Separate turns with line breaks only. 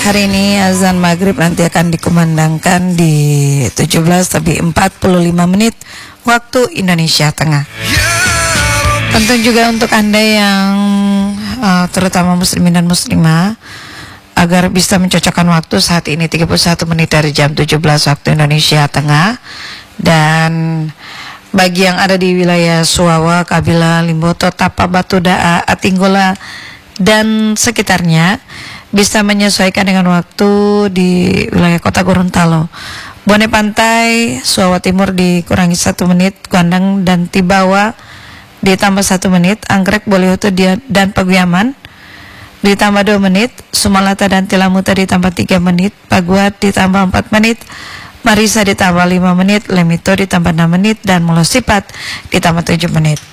Hari ini azan maghrib nanti akan dikumandangkan di 17:45 waktu Indonesia Tengah. Tentu juga untuk Anda yang terutama muslimin dan muslimah, agar bisa mencocokkan waktu saat ini 31 menit dari jam 17 waktu Indonesia Tengah. Dan bagi yang ada di wilayah Suwawa, Kabila, Limboto, Tapa, Batu, Daa, Atinggola dan sekitarnya bisa menyesuaikan dengan waktu di wilayah Kota Gorontalo. Bone Pantai, Suwawa Timur dikurangi 1 menit, Kuandang dan Tibawa ditambah 1 menit, Anggrek, Bolihutu dan Paguyaman ditambah 2 menit, Sumalata dan Tilamuta ditambah 3 menit, Paguat ditambah 4 menit, Marisa ditambah 5 menit, Lemito ditambah 6 menit, dan Mulosipat ditambah 7 menit.